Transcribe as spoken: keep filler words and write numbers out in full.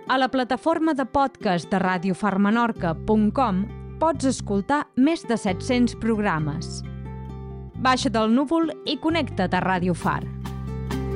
A la plataforma de podcast de radiofarmenorca punt com pots escoltar més de set-cents programes. Baixa del núvol i connecta't a Ràdio Far.